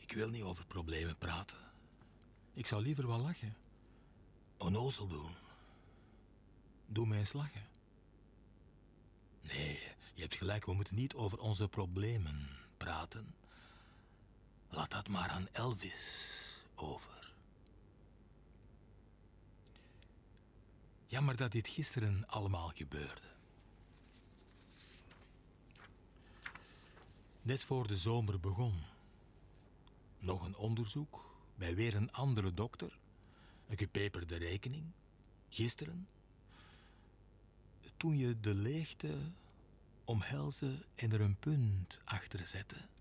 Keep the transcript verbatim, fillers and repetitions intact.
Ik wil niet over problemen praten. Ik zou liever wel lachen. Onnozel doen. Doe mij eens lachen. Nee, je hebt gelijk, we moeten niet over onze problemen praten. Laat dat maar aan Elvis over. Jammer dat dit gisteren allemaal gebeurde. Net voor de zomer begon. Nog een onderzoek bij weer een andere dokter. Een gepeperde rekening. Gisteren. Toen je de leegte omhelsde en er een punt achter zette.